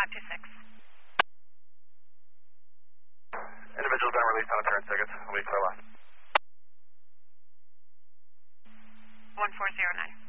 526. Individual's been released on a current ticket. We'll be clear last. 1409.